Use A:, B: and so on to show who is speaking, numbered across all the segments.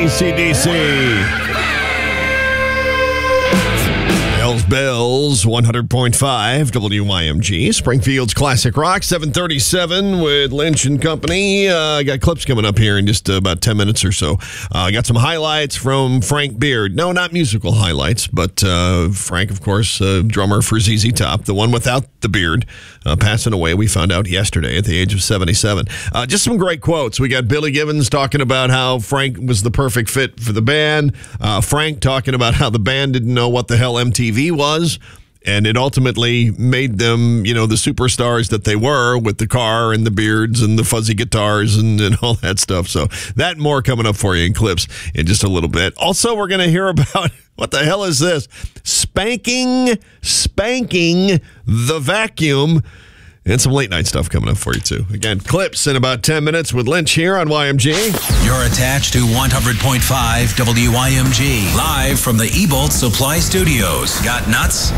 A: AC/DC. Hells Bells, 100.5 WYMG. Springfield's Classic Rock, 7:37 with Lynch and Company. I got clips coming up here in just about 10 minutes or so. I got some highlights from Frank Beard. No, not musical highlights, but Frank, of course, drummer for ZZ Top, the one without the beard, passing away, we found out yesterday at the age of 77. Just some great quotes. We got Billy Gibbons talking about how Frank was the perfect fit for the band. Frank talking about how the band didn't know what the hell MTV was, and it ultimately made them, the superstars that they were, with the car and the beards and the fuzzy guitars and all that stuff. So that and more coming up for you in clips in just a little bit. Also, we're going to hear about, what the hell is this? Spanking the vacuum. And some late night stuff coming up for you, too. Again, clips in about 10 minutes with Lynch here on YMG.
B: You're attached to 100.5 WYMG, live from the Ebolt Supply Studios. Got nuts?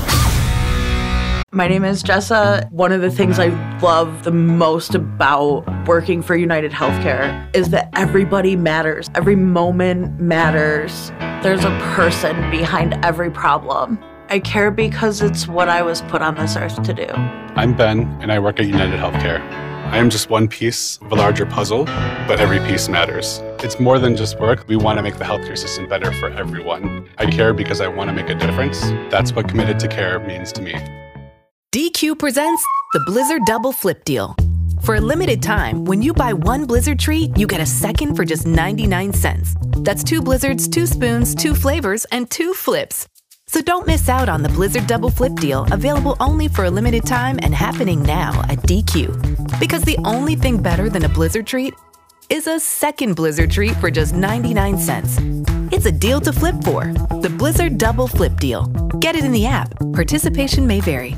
C: My name is Jessa. One of the things I love the most about working for United Healthcare is that everybody matters. Every moment matters. There's a person behind every problem. I care because it's what I was put on this earth to do.
D: I'm Ben, and I work at United Healthcare. I am just one piece of a larger puzzle, but every piece matters. It's more than just work. We want to make the healthcare system better for everyone. I care because I want to make a difference. That's what committed to care means to me.
E: DQ presents the Blizzard Double Flip Deal. For a limited time, when you buy one Blizzard treat, you get a second for just 99 cents. That's 2 Blizzards, 2 spoons, 2 flavors, and 2 flips. So don't miss out on the Blizzard Double Flip Deal, available only for a limited time and happening now at DQ. Because the only thing better than a Blizzard treat is a second Blizzard treat for just 99 cents. It's a deal to flip for. The Blizzard Double Flip Deal. Get it in the app. Participation may vary.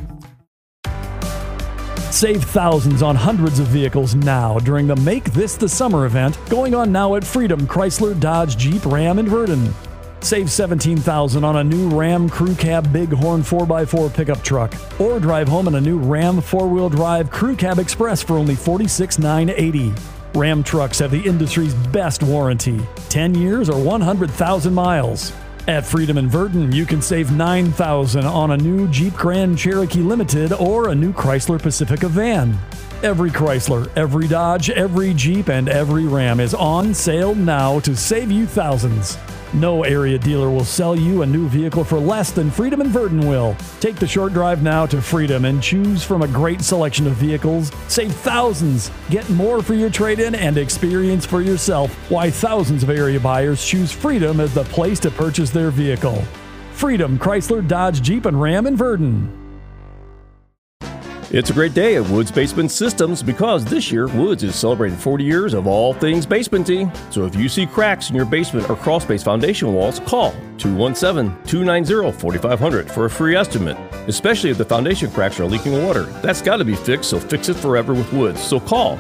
F: Save thousands on hundreds of vehicles now during the Make This the Summer event going on now at Freedom Chrysler Dodge Jeep Ram in Verdon. Save $17,000 on a new Ram Crew Cab Bighorn 4x4 pickup truck. Or drive home in a new Ram 4-wheel drive Crew Cab Express for only $46,980. Ram trucks have the industry's best warranty, 10 years or 100,000 miles. At Freedom in Verdon, you can save $9,000 on a new Jeep Grand Cherokee Limited or a new Chrysler Pacifica van. Every Chrysler, every Dodge, every Jeep, and every Ram is on sale now to save you thousands. No area dealer will sell you a new vehicle for less than Freedom in Verdon will. Take the short drive now to Freedom and choose from a great selection of vehicles. Save thousands. Get more for your trade-in and experience for yourself why thousands of area buyers choose Freedom as the place to purchase their vehicle. Freedom Chrysler Dodge Jeep and Ram in Verdon.
G: It's a great day at Woods Basement Systems because this year Woods is celebrating 40 years of all things basementy. So if you see cracks in your basement or crawl space foundation walls, call 217-290-4500 for a free estimate. Especially if the foundation cracks are leaking water. That's got to be fixed, so fix it forever with Woods. So call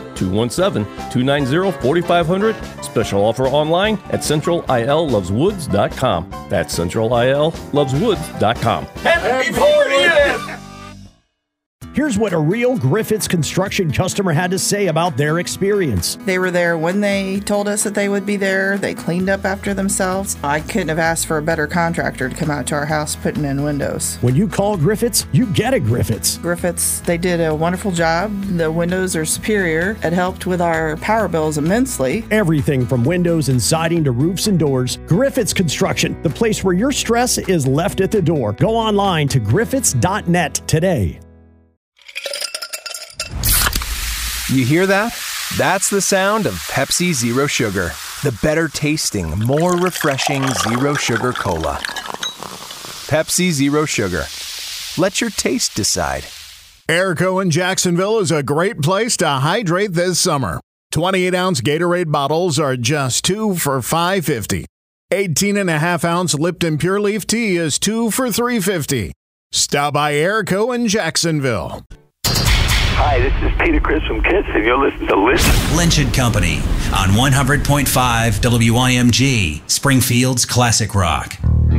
G: 217-290-4500. Special offer online at centralilloveswoods.com. That's centralilloveswoods.com.
H: Happy 40th!
I: Here's what a real Griffiths Construction customer had to say about their experience.
J: They were there when they told us that they would be there. They cleaned up after themselves. I couldn't have asked for a better contractor to come out to our house putting in windows.
I: When you call Griffiths, you get a Griffiths.
J: Griffiths, they did a wonderful job. The windows are superior. It helped with our power bills immensely.
I: Everything from windows and siding to roofs and doors. Griffiths Construction, the place where your stress is left at the door. Go online to griffiths.net today.
K: You hear that? That's the sound of Pepsi Zero Sugar. The better tasting, more refreshing Zero Sugar Cola. Pepsi Zero Sugar. Let your taste decide.
L: Airco in Jacksonville is a great place to hydrate this summer. 28-ounce Gatorade bottles are just $2 for $5.50. 18.5-ounce Lipton Pure Leaf Tea is $2 for $3.50. Stop by Airco in Jacksonville.
M: Hi, this is Peter Criss from Kiss, and you're listening to
B: Lynch and Company on 100.5 WYMG, Springfield's Classic Rock.